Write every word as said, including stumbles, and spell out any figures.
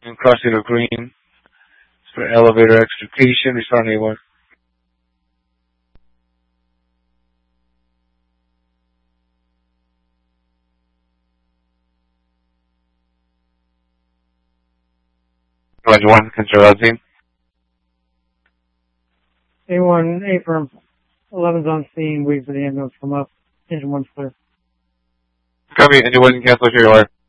and crossing of green for elevator extrication. Respond A one. Roger one, control out team. A one, A firm. eleven's on scene, waiting for the ambulance to come up. Engine one's clear. Copy, engine one, cancel your alarm.